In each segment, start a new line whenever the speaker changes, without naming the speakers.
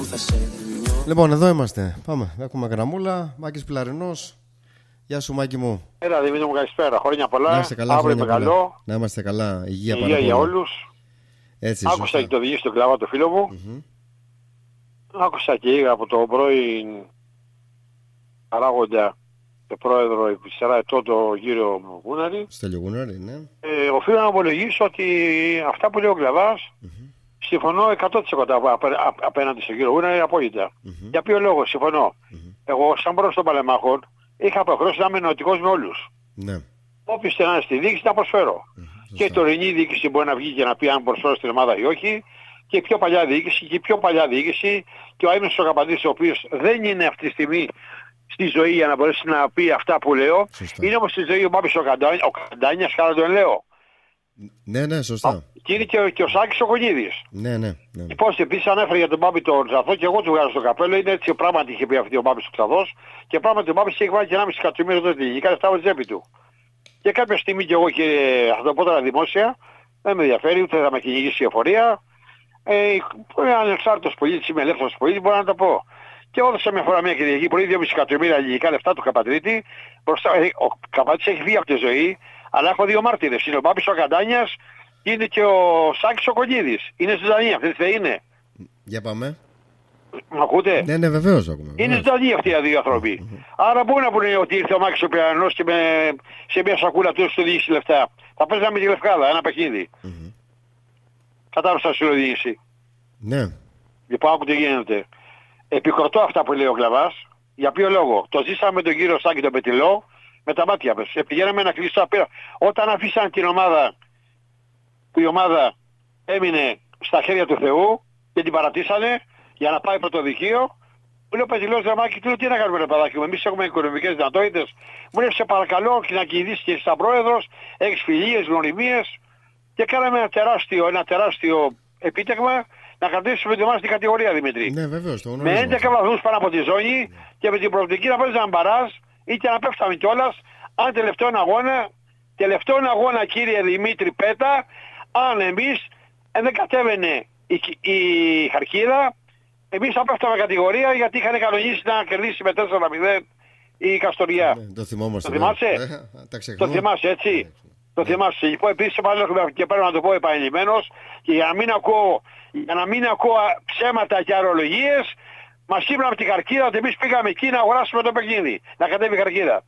Λοιπόν, εδώ είμαστε. Πάμε. Έχουμε γραμμούλα. Μάκης Πιλαρινός. Γεια σου, Μάκη μου.
Έλα, Δημήτρη μου, καλησπέρα. Χρόνια πολλά.
Να είστε καλά.
Αύριο καλό.
Να είμαστε καλά. Υγεία
για όλους.
Έτσι,
άκουσα
σωστά.
και το διηγήσει του Κλαβά, το φίλο μου. Άκουσα και είδα από τον πρώην παράγοντα και πρόεδρο 24 ετών, τον κύριο Γούναρη.
Στέλιο Γούναρη, ναι.
Οφείλω να ομολογήσω ότι αυτά που λέει ο Κλαβάς συμφωνώ 100% απέναντι στον κύριο Γούναρη, απόλυτα. Για ποιο λόγο συμφωνώ. Εγώ, σαν πρόεδρος των Παλεμάχων, είχα αποχρεώσει να είμαι νοητικός με όλους.
Ναι.
Όποιος στενά στη διοίκηση να προσφέρω. Και η τωρινή διοίκηση μπορεί να βγει και να πει αν προσφέρω στην ομάδα ή όχι. Και η πιο παλιά διοίκηση και η πιο παλιά διοίκηση και ο Άιμνος ο Καπαντής, ο οποίος δεν είναι αυτή τη στιγμή στη ζωή για να μπορέσει να πει αυτά που λέω. Σωστά. Είναι όμως στη ζωή ο Μπάμπης ο Καντάνιας, καλά τον λέω.
Ναι, ναι, σωστά.
Και είναι και ο Σάκης ο Κονίδης.
Ναι.
Λοιπόν, επίσης ανέφερε για τον Μπάμπη τον Ξαθό και εγώ του βγάζω στο καπέλο. Είναι έτσι πράγματι είχε πει αυτή ο Μπάμπης ο Ξαθός. Και πράγματι ο Μπάμπης έχει βάλει και 1,5 εκατομμύριο τότε τελικά λεφτά από τη τσέπη του. Και κάποια στιγμή και εγώ, και θα το πω τώρα δημόσια, δεν με ενδιαφέρει, ούτε θα με κυνηγήσει η εφορία. Ανεξάρτητος πολίτης, είμαι ελεύθερος πολίτης, μπορώ να το πω. Και έδωσα μια φορά μια Κυριακή πρωί 2,5 εκατομμύρια ελληνικά λεφτά του Καπατρίτη. Ο Καπατρίτης έχει βγει από τη ζωή, αλλά έχω δύο μάρτυρες. Είναι ο Μπάμπης ο Καντάνιας και είναι και ο Σάκης ο Κονίδης. Είναι στη Δανία, αυτή τη είναι.
Για πάμε.
Μ' ακούτε?
Ναι, βεβαίως ακούμε.
Είναι στη Δανία αυτοί οι δύο άνθρωποι. Άρα μπορεί να πούνε ότι ήρθε ο Μάκης ο Πυρανός και σε μια σακούλα του του διηγήσει λεφτά. Θα παίζαμε με τη Λευκάδα, ένα παιχνίδι. Κατάλαβα στη διοίκηση.
Ναι.
Λοιπόν, άκου τι γίνεται. Επικροτώ αυτά που λέει ο Κλαβάς. Για ποιο λόγο? Το ζήσαμε με τον κύριο Σάκη τον Πετυλό με τα μάτια μας. Πηγαίναμε να κλειστά πέρα. Όταν αφήσαν την ομάδα, που η ομάδα έμεινε στα χέρια του Θεού και την παρατήσανε για να πάει πρωτοδικείο, μου λέει ο Πετυλός Δραμάκη, τι να κάνουμε ρε παιδάκι μου, εμείς έχουμε οικονομικές δυνατότητες. Μου λέει σε παρακαλώ και να κινηθείς και σαν πρόεδρος, έχεις φιλίες, γνωριμίες, και κάναμε ένα τεράστιο επίτευγμα να κρατήσουμε τη ομάδα στην κατηγορία, Δημήτρη.
Ναι, βεβαίως, το
με 11 βαθμούς πάνω από τη ζώνη και με την προοπτική να παίζει έναν μπαράζ ή και να πέφταμε κιόλας, αν τελευταίον αγώνα κύριε Δημήτρη Πέτα, αν εμείς δεν κατέβαινε η Χαρκίδα, εμείς θα πέφταμε κατηγορία γιατί είχαν κανονίσει να κερδίσει με 4-0 η Καστοριά.
Το θυμόμαστε.
Το θυμάσαι? Το θυμάσαι, έτσι? Το θυμάσαι. Λοιπόν, επίσης και πρέπει να το πω επανειλημμένος και για να μην ακούω ψέματα και αρολογίες, μας είπαν από τη Χαρκίδα ότι εμείς πήγαμε εκεί να αγοράσουμε το παιχνίδι, να κατέβει η Χαρκίδα.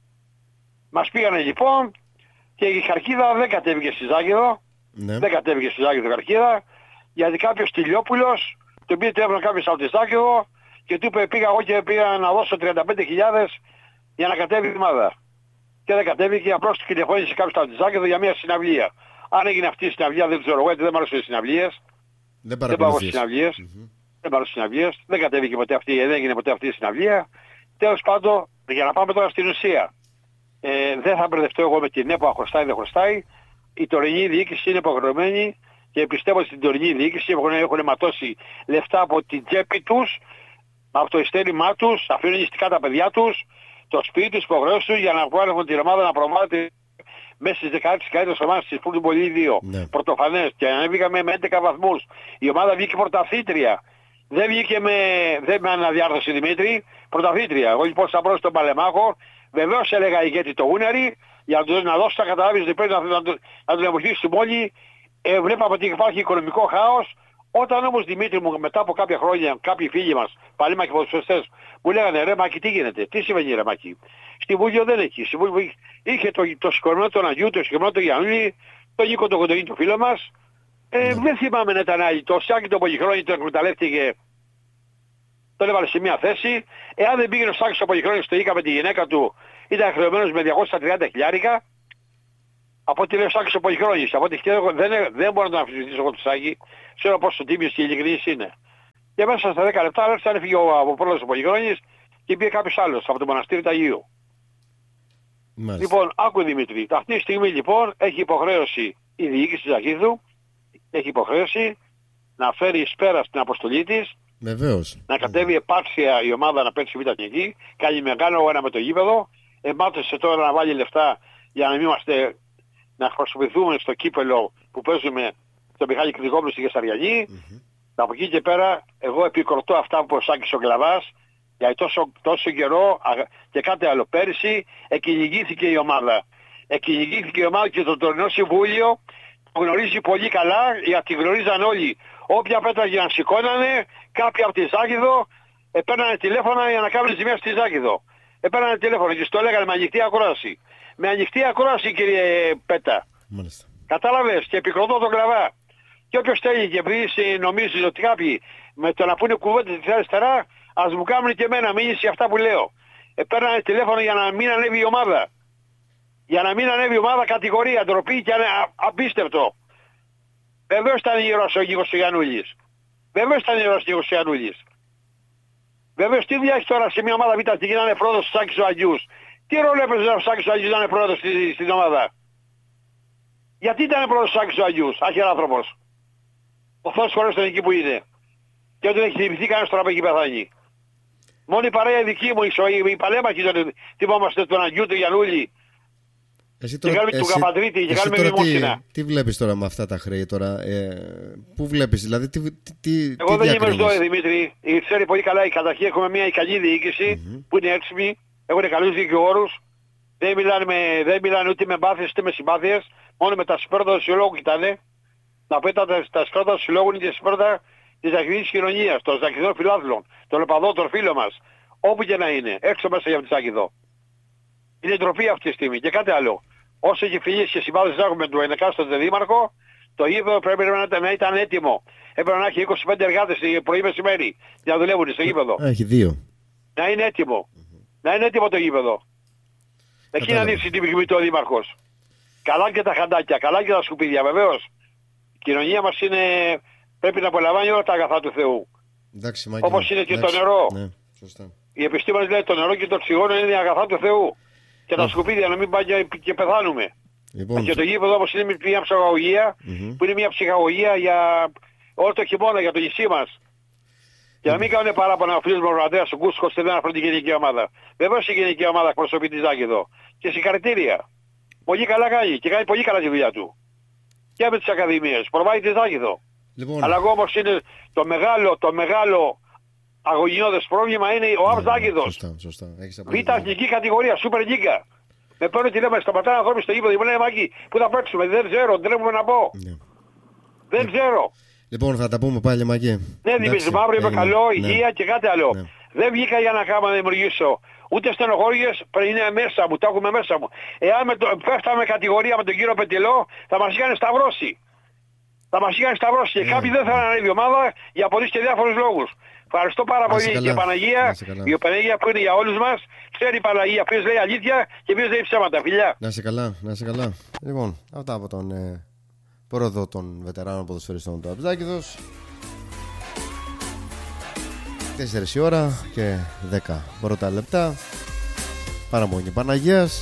Μας πήγανε λοιπόν και η Χαρκίδα δεν κατέβηκε στη Ζάκηδο. Ναι. Δεν κατέβηκε στη Ζάκηδο η Χαρκίδα, γιατί κάποιος Τηλιόπουλος τον πήρε τηλέφωνο κάποιος από τη Ζάκηδο και του είπε πήγα εγώ και πήγα να δώσω 35.000 για να κατέβει η ομάδα. Και δεν κατέβηκε, απλώς του τηλεφώνησε κάποιος από τη Ζάκηδο για μια συναυλία. Αν έγινε αυτή η συναυλία δεν ξέρω εγώ, γιατί δεν μ' αρέσουν οι συναυλίες. Δεν πάω στις συναυλίες. Δεν πάω στις συναυλίες. Δεν κατέβηκε ποτέ αυτή, δεν έγινε ποτέ αυτή η συναυλία. Τέλος πάντων, για να πάμε τώρα στην ουσία. Δεν θα μπερδευτώ εγώ με την ΕΠΟ, χρωστάει δεν χρωστάει. Η τωρινή διοίκηση είναι υποχρεωμένη και πιστεύω ότι στην τωρινή διοίκηση έχουν ματώσει λεφτά από την τσέπη τους, από το ειστέρημά τους, αφήνουν νηστικά τα παιδιά τους, το σπίτι τους, υποχρεώσεις τους για να βγάλουν την ομάδα να προβάλλεται μέσα στις 16 καλύτερες ομάδες της Football 2. Ναι. Πρωτοφανές. Και ανέβηκαμε με 11 βαθμούς. Η ομάδα βγήκε πρωταθλήτρια. Δεν βγήκε με αναδιάρθρωση, Δημήτρη, πρωταθλήτρια. Εγώ λοιπόν σαν πρόεδρος των Παλεμάχων, βεβαίως έλεγα ηγέτη το Γούναρη, για να δώσω τα καταλάβεις ότι πρέπει να τον εμποχήσουμε όλοι. Βλέπαμε ότι υπάρχει οικονομικό χάος. Όταν όμως, Δημήτρη μου, μετά από κάποια χρόνια, κάποιοι φίλοι μας, παλίμα και ποδοσφαιριστές, μου λέγανε ρε Μάκη, τι γίνεται, τι συμβαίνει ρε Μάκη. Στη Βούλιο δεν έχει. Στη Βούλιο είχε το συγχωρημένο τον Αγίου, το συγχωρημένο τον Γιάννη, τον Νίκο τον Κοντογίνη, το φίλο μας. Δεν θυμάμαι να ήταν άλλοι. Το Σάκη τον Πολυχρόνη τον εκμεταλλεύτηκε, τον έβαλε σε μια θέση. Εάν δεν πήγαινε ο Σάκης τον Πολυχρόνη στο Ίκα με τη γυναίκα του, ήταν χρεωμένος με 230 χιλιάρικα. Από ό,τι λέει ο Σάκης ο Πολυχρόνης, από ό,τι ξέρω, δεν μπορώ να τον αμφισβητήσω εγώ του Σάκη, ξέρω πόσο τίμιος και ειλικρινής είναι. Και μέσα στα 10 λεπτά άρχισε να έφυγε ο πρόεδρος ο Πολυχρόνης και πήγε κάποιος άλλος από το μοναστήρι του Αγίου. Μάλιστα. Λοιπόν, άκου Δημήτρη, αυτή τη στιγμή λοιπόν έχει υποχρέωση η διοίκηση της Ζακίδου, έχει υποχρέωση να φέρει εις πέρα στην αποστολή της,
βεβαίως,
να κατέβει επάρξια η ομάδα να παίξει β' εθνική, κάνει μεγάλο αγώνα με το γήπεδο, εμάτωσε τώρα να βάλει λεφτά για να μην είμαστε, να χρησιμοποιηθούμε στο κύπελο που παίζουμε στο Μιχάλη Κρυγόπουλο στη Γεσαριανή, Από εκεί και πέρα, εγώ επικροτώ αυτά που προσάγγισε ο Γκλαβάς, γιατί τόσο καιρό και κάτι άλλο. Πέρυσι εκκυνηγήθηκε η ομάδα. Εκκυνηγήθηκε η ομάδα και το τωρινό συμβούλιο το γνωρίζει πολύ καλά, γιατί γνωρίζαν όλοι. Όποια πέτραγε να σηκώνανε, κάποιοι από τη Ζάκηδο παίρνανε τηλέφωνα για να κάνουν ζημιά στη Ζάκηδο. Παίρνανε τηλέφωνο και στο λέγανε με ανοιχτή ακρόαση. Με ανοιχτή ακρόαση, κύριε Πέτα.
Μάλιστα.
Κατάλαβες, και επικροτώ τον Γκλαβά. Και όποιος θέλει και επειδή νομίζει ότι κάποιοι με το να πούνε κουβέντες της αριστερά, ας μου κάνουν και εμένα μήνυση αυτά που λέω. Παίρνανε τηλέφωνο για να μην ανέβει η ομάδα. Για να μην ανέβει η ομάδα, κατηγορία, ντροπή και απίστευτο. Βεβαίως ήταν γύρος ο Νίκος Γιαννούλης. Βεβαίως ήταν γύρος ο Νίκος Γιαννούλης. Βεβαίως τι δουλειά έχει τώρα σε μια ομάδα β' και γίνανε πρόεδρος του Σάκης ο Αγιούς. Τι ρόλο έπαιζε ο Σάκης ο Αγιούς να είναι πρόεδρος στην ομάδα. Γιατί ήταν πρόεδρος του Σάκης ο Αγιούς, άχεράνθρωπος. Ο Θεός χωρίς τον εκεί που είναι. Και όταν έχει θυμηθεί κανένας τώρα που έχει πεθάνει. Μόνο η παρέα δική μου, οι παλέμαχοι θυμόμαστε τον Αγιού, τον Γιαννούλη. Και κάνουμε του Καπαντρίτη και κάνουμε μνημόσυνα.
Τι βλέπεις τώρα με αυτά τα χρέη τώρα, πού βλέπεις, δηλαδή
εγώ δεν είμαι εδώ, Δημήτρη. Ξέρει πολύ καλά, καταρχήν έχουμε μια καλή διοίκηση που είναι έξυπνη, έχουν καλούς δικηγόρους, δεν μιλάνε ούτε με μπάθειες ούτε με συμπάθειες, μόνο με τα συμφέροντα του συλλόγου κοιτάνε. Να πέτα τα συμφέροντα του συλλόγου είναι και συμφέροντα της Ζακηδικής κοινωνίας, των Ζακηδών φιλάθλων, των οπαδών, των φίλων μας, όπου και να είναι, έξω μέσα για τη Ζάκηδο. Είναι ντροπή αυτή τη στιγμή και κάτι άλλο. Όσο και φιλίες και συμπάθειες έχουμε του ενεκάστοτε δήμαρχο, το γήπεδο πρέπει να ήταν έτοιμο. Έπρεπε να έχει 25 εργάτες πρωί μεσημέρι για να δουλεύουν στο γήπεδο.
Έχει 2.
Να είναι έτοιμο. Να είναι έτοιμο το γήπεδο. Εκεί να ανοίξει την πυγμή του ο δήμαρχος. Καλά και τα χαντάκια, καλά και τα σκουπίδια βεβαίως. Η κοινωνία μας πρέπει να απολαμβάνει όλα τα αγαθά του Θεού. Όπως είναι και το νερό.
Ναι, σωστά.
Οι επιστήμονες λένε το νερό και το οξυγόνο είναι αγαθά του Θεού. Και τα σκουπίδια να μην πάει και πεθάνουμε.
Λοιπόν,
και το γήπεδο όμως είναι μια ψυχαγωγία, που είναι μια ψυχαγωγία για όλο το χειμώνα, για το νησί μας. Και να μην κάνουν παράπονα ο φίλος μου ο Ανδρέας ο Κούσκος και δεν αφορά την γενική ομάδα. Βεβαίως η γενική ομάδα εκπροσωπεί τη Ζάκηδο. Και συγχαρητήρια. Πολύ καλά κάνει και κάνει πολύ καλά τη δουλειά του. Και με τις ακαδημίες. Προβάλλει τη Ζάκηδο.
Λοιπόν.
Αλλά εγώ όμως είναι το μεγάλο αγωνιώδες πρόβλημα είναι ο ΑΒ Ζάκηδος.
Σωστά.
Β' εθνική κατηγορία, Super League. Με παίρνουν τηλέφωνο, σταματάνε ανθρώποι στο γήπεδο. Μου λένε Μάκη, πού θα παίξουμε, δεν ξέρω, τρέμουμε να πω.
Ναι.
Δεν ξέρω.
Λοιπόν, θα τα πούμε πάλι, Μάκη.
Ναι, Δημήτρη, αύριο είμαι καλό, υγεία και κάτι άλλο. Ναι. Δεν βγήκα για να κάνω να δημιουργήσω. Ούτε στενοχώριες, είναι μέσα μου, το έχουμε μέσα μου. Εάν πέφταμε κατηγορία με τον κύριο Πετελό, θα μας είχαν σταυρώσει. Και κάποιοι δεν θα ανέβει η ομάδα για πολλούς και διάφορους λόγους. Ευχαριστώ πάρα πολύ και Παναγία, η Παναγία που είναι για όλους μας. Ξέρει η Παναγία ποιος λέει αλήθεια και ποιος λέει ψέματα. Φιλιά.
Να είσαι καλά. Λοιπόν, αυτά από τον πρόεδρο των βετεράνων ποδοσφαιριστών του Αμπζάκηδος. 4 η ώρα και 10 πρώτα λεπτά. Παραμονή Παναγίας.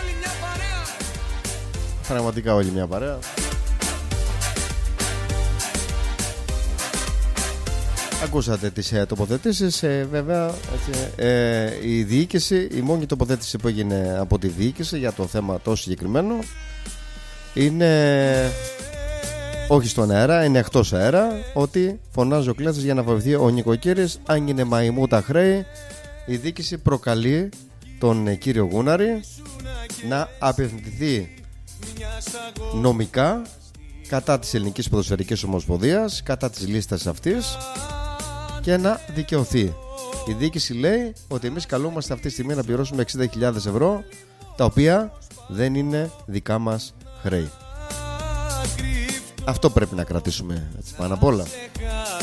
Πραγματικά όλη μια παρέα. Ακούσατε τις τοποθετήσεις. Βέβαια η διοίκηση, η μόνη τοποθέτηση που έγινε από τη διοίκηση για το θέμα το συγκεκριμένο είναι όχι στον αέρα, είναι εκτός αέρα, ότι φωνάζει ο Κλέτσας για να βοηθεί ο νοικοκύρης. Αν είναι μαϊμού τα χρέη, η διοίκηση προκαλεί τον κύριο Γούναρη να απευθυνθεί νομικά κατά της Ελληνικής Ποδοσφαιρικής Ομοσπονδίας, κατά της λίστας αυτής και να δικαιωθεί. Η διοίκηση λέει ότι εμείς καλούμαστε αυτή τη στιγμή να πληρώσουμε 60.000 ευρώ, τα οποία δεν είναι δικά μας χρέη. Αυτό πρέπει να κρατήσουμε έτσι πάνω απ' όλα.